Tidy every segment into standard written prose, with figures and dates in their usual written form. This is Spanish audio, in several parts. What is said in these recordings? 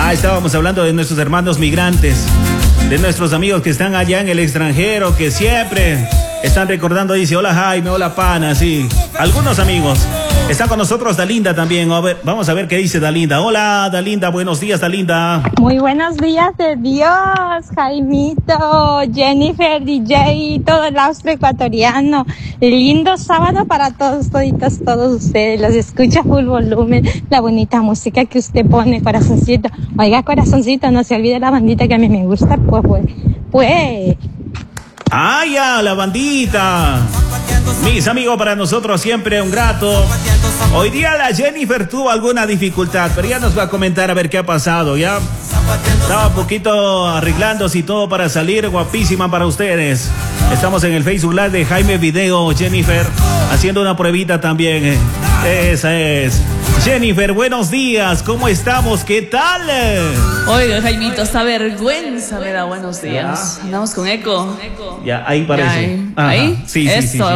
Ah, estábamos hablando de nuestros hermanos migrantes, de nuestros amigos que están allá en el extranjero, que siempre están recordando, dice, hola Jaime, hola Pana, sí. Algunos amigos. Está con nosotros Dalinda también. A ver, vamos a ver qué dice Dalinda. Hola Dalinda, buenos días Dalinda. Muy buenos días de Dios, Jaimito, Jennifer, DJ y todo el austro ecuatoriano. Lindo sábado para todos, toditos, todos ustedes. Los escucha full volumen, la bonita música que usted pone, corazoncito. Oiga, corazoncito, no se olvide la bandita que a mí me gusta, pues. ¡Ah, ya, la bandita! Mis amigos, para nosotros siempre un grato. Hoy día la Jennifer tuvo alguna dificultad, pero ya nos va a comentar a ver qué ha pasado, ¿ya? Estaba un poquito arreglándose y todo para salir guapísima para ustedes. Estamos en el Facebook Live de Jaime Video, Jennifer, haciendo una pruebita también. Esa es. Jennifer, buenos días, ¿cómo estamos? ¿Qué tal? Oiga, Jaimito, esta vergüenza me da buenos días. Andamos con eco. Ya, ahí parece. ¿Ahí? Sí.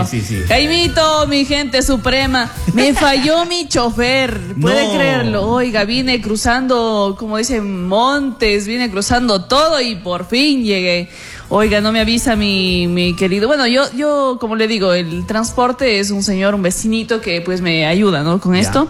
Jaimito, mi gente suprema, me falló mi chofer. ¿Puede creerlo? Oiga, vine cruzando, como dicen, montes, vine cruzando todo y por fin llegué. Oiga, no me avisa mi querido. Bueno, yo, como le digo, el transporte es un señor, un vecinito que pues me ayuda, ¿no? Con esto.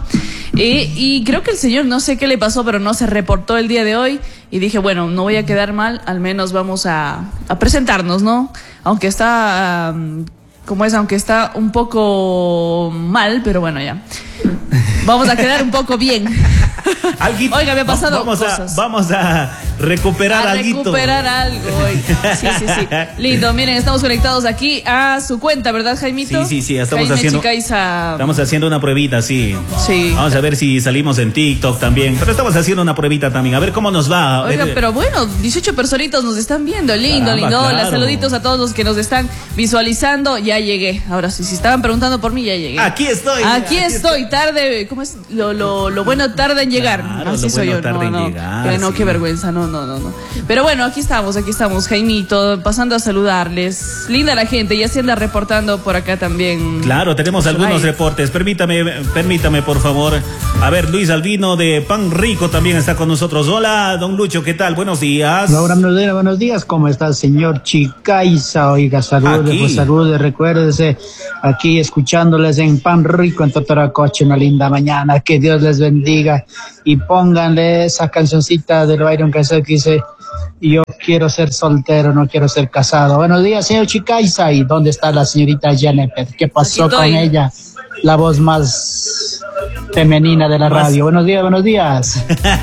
Y creo que el señor, no sé qué le pasó, pero no se reportó el día de hoy. Y dije, bueno, no voy a quedar mal, al menos vamos a presentarnos, ¿no? Aunque está, aunque está un poco mal, pero bueno, ya. Vamos a quedar un poco bien. Oiga, me ha pasado cosas. Vamos a recuperar algo. Recuperar algo. Oiga. Sí. Lindo, miren, estamos conectados aquí a su cuenta, ¿verdad, Jaimito? Sí, estamos haciendo una pruebita, sí. Vamos a ver si salimos en TikTok también, pero estamos haciendo una pruebita también, a ver cómo nos va. Oiga, pero bueno, 18 personitos nos están viendo, lindo. Claro. Hola, saluditos a todos los que nos están visualizando, ya llegué. Ahora sí, si estaban preguntando por mí, ya llegué. Aquí estoy. Tarde, ¿cómo es? Lo bueno tarda en llegar. Claro, así soy yo. No, qué vergüenza, no. Pero bueno, aquí estamos, Jaimito, pasando a saludarles. Linda la gente, ya se anda reportando por acá también. Claro, tenemos algunos reportes. Permítame, por favor. A ver, Luis Albino de Pan Rico también está con nosotros. Hola, don Lucho, ¿qué tal? Buenos días. Buenos días, ¿cómo está el señor Chicaiza? Oiga, saludos, recuérdese, aquí escuchándoles en Pan Rico, en Totoracoche, una linda mañana, que Dios les bendiga, y pónganle esa cancioncita de Byron Castle que dice, yo quiero ser soltero, no quiero ser casado. Buenos días, señor Chicaiza. ¿Y dónde está la señorita Jennifer? ¿Qué pasó con ella? La voz más femenina de la radio. Buenos días.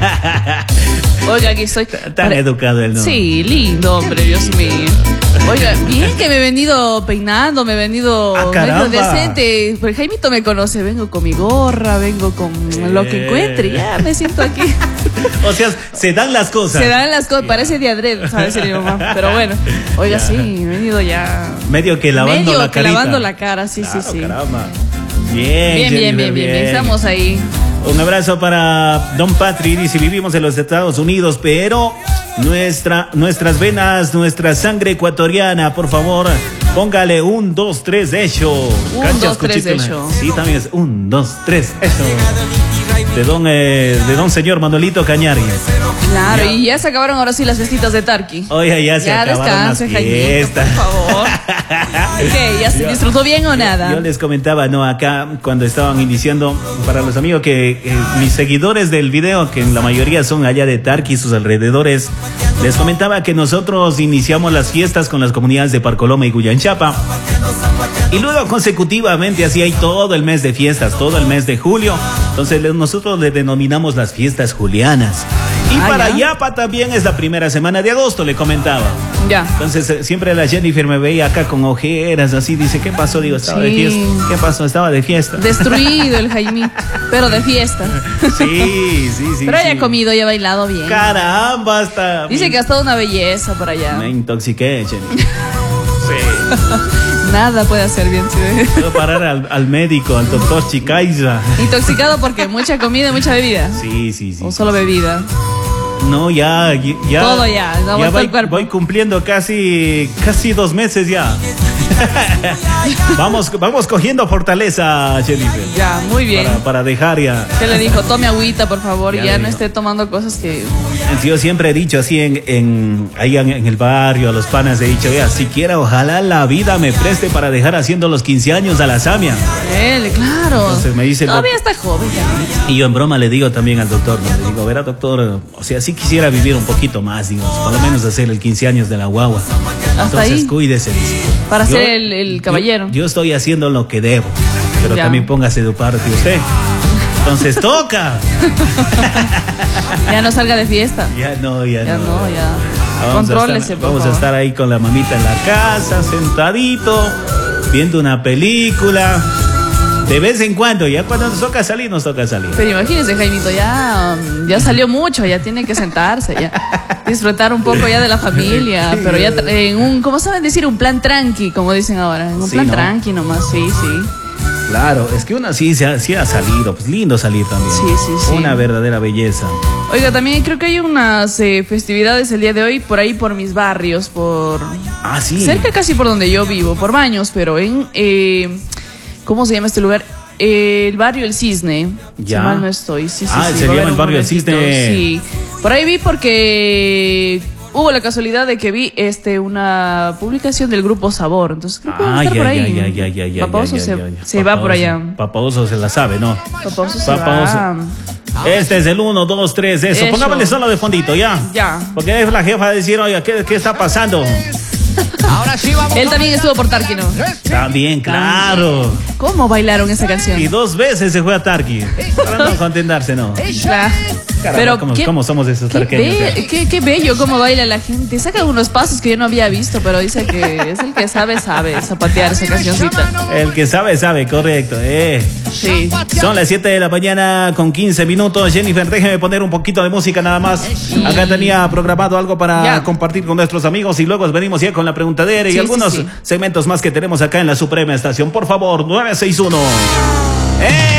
Oiga, aquí estoy. Tan educado el nombre. Sí, lindo, hombre, Dios mío. Oiga, bien que me he venido peinando, me he venido decente. Porque Jaimito me conoce, vengo con mi gorra, vengo con lo que encuentre, ya me siento aquí. O sea, se dan las cosas, parece de adrede, ¿sabes? Mi mamá. Pero bueno, oiga, sí, he venido ya. Medio que lavando la carita. Lavando la cara, sí. Caramba. Bien. Estamos ahí. Un abrazo para Don Patri, dice, vivimos en los Estados Unidos, pero nuestras venas, nuestra sangre ecuatoriana, por favor, póngale 1, 2, 3, hecho. 1, 2, 3, hecho. Sí, también es 1, 2, 3, hecho. De don señor Manuelito Cañari. Claro, y ya se acabaron ahora sí las fiestitas de Tarqui. Oye, ya se acabaron las fiestas. Por favor. ¿Qué? ¿Ya se disfrutó bien o nada? Yo les comentaba, acá cuando estaban iniciando, para los amigos mis seguidores del video, que en la mayoría son allá de Tarqui y sus alrededores, les comentaba que nosotros iniciamos las fiestas con las comunidades de Parcoloma y Guyanchapa. Y luego consecutivamente así hay todo el mes de fiestas, todo el mes de julio. Entonces nosotros le denominamos las fiestas julianas. Y para Yapa también es la primera semana de agosto, le comentaba. Ya. Entonces siempre la Jennifer me veía acá con ojeras, así, dice, ¿qué pasó? Digo, estaba de fiesta. ¿Qué pasó? Estaba de fiesta. Destruido el Jaimito, pero de fiesta. Sí. Pero haya comido y ha bailado bien. Caramba, hasta... Dice que ha estado una belleza por allá. Me intoxiqué, Jennifer. Sí. Nada puede hacer bien, sí. Puedo parar al médico, al doctor Chicaiza. ¿Intoxicado porque mucha comida y mucha bebida? Sí. ¿O solo bebida? No, ya. Todo ya. Voy cumpliendo casi 2 meses ya. Vamos cogiendo fortaleza, Jennifer. Ya, muy bien. Para dejar ya. ¿Qué le dijo? Tome agüita, por favor, Ya y ya le no dijo. esté tomando cosas que... Yo siempre he dicho así ahí en el barrio, a los panas he dicho, ya, siquiera ojalá la vida me preste para dejar haciendo los 15 años a la Samia. Él, claro. Entonces me dice, todavía está joven. y yo en broma le digo también al doctor, ¿no? Le digo, verá doctor, o sea, sí quisiera vivir un poquito más, digamos, por lo menos hacer el 15 años de la guagua. Hasta Entonces ahí. cuídese. Dice. Para Yo- ser el caballero. Yo estoy haciendo lo que debo, pero Ya. también póngase de parte usted. Entonces toca. Ya no salga de fiesta. Ya no. Contrólese, por Vamos a favor. estar ahí con la mamita en la casa, sentadito, viendo una película. De vez en cuando, ya cuando nos toca salir. Pero imagínese, Jaimito, ya salió mucho, ya tiene que sentarse, ya disfrutar un poco ya de la familia, pero ya en un, ¿cómo saben decir? Un plan tranqui, como dicen ahora, en un Sí, plan ¿no? tranqui nomás, sí. Claro, es que una sí ha salido, pues lindo salir también. Sí. Una verdadera belleza. Oiga, también creo que hay unas festividades el día de hoy por ahí por mis barrios, Ah, sí. cerca casi por donde yo vivo, por Baños, pero en ¿cómo se llama este lugar? El barrio El Cisne. Ya. Si mal no estoy. Sí, Ah, sí, se va a llama haber el un barrio El momentito. Cisne. Sí. Por ahí vi porque hubo la casualidad de que vi una publicación del grupo Sabor. Entonces creo que va a estar por ahí. Papaoso se va por allá. Papaoso se la sabe, ¿no? Papaoso se Papaoso. va. Este es el 1, 2, 3, eso. Eso. Póngamele solo de fondito, ¿ya? Ya. Porque es la jefa a decir, oiga, ¿qué está pasando? Él también estuvo por Tarqui, ¿no? También, claro. ¿Cómo bailaron esa canción? Y 2 veces se fue a Tarqui. Para no contentarse, ¿no? Claro. Caramba, ¿cómo somos esos tarqueños? Qué bello cómo baila la gente. Saca unos pasos que yo no había visto, pero dice que es el que sabe zapatear esa cancioncita. El que sabe, correcto. Sí. Son las 7 de la mañana con 15 minutos. Jennifer, déjeme poner un poquito de música nada más. Acá tenía programado algo para compartir con nuestros amigos y luego venimos ya con la preguntadera y algunos segmentos más que tenemos acá en la Suprema Estación. Por favor, 961.